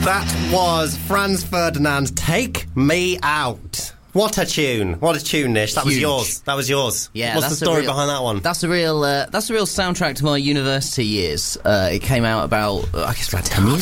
That was Franz Ferdinand, Take Me Out. What a tune. What a tune, Nish. That was yours. That was yours. Yeah, what's the story behind that one? That's a real soundtrack to my university years. It came out about 10 years